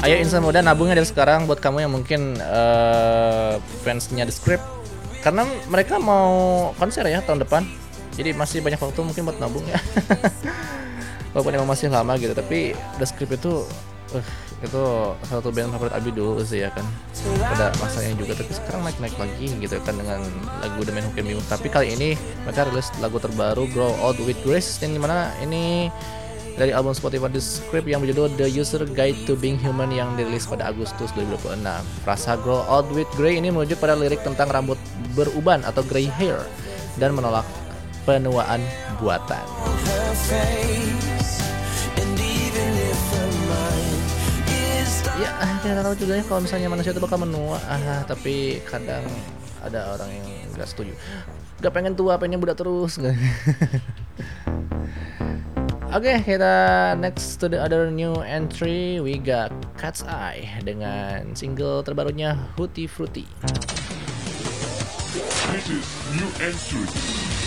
Ayo insan muda, nabungnya dari sekarang buat kamu yang mungkin fansnya The Script, karena mereka mau konser ya tahun depan, jadi masih banyak waktu mungkin buat nabung ya. Walaupun emang masih lama gitu, tapi The Script itu salah satu band favorit Abi dulu sih ya kan. Pada masanya juga, tapi sekarang naik lagi gitu kan dengan lagu The Man Who Can Be Moved. Tapi kali ini mereka rilis lagu terbaru Grow Old With Grace, yang dimana ini dari album Spotify The Script yang berjudul The User Guide to Being Human yang dirilis pada Agustus 2026. Frasa Grow Old With Grey ini merujuk pada lirik tentang rambut beruban atau grey hair dan menolak penuaan buatan. Ya, kita tahu juga ya kalau misalnya manusia itu bakal menua, tapi kadang ada orang yang nggak setuju, nggak pengen tua, pengen muda terus. Oke, kita next to the other new entry, we got Cat's Eye dengan single terbarunya Hootie Fruity. This is new entry.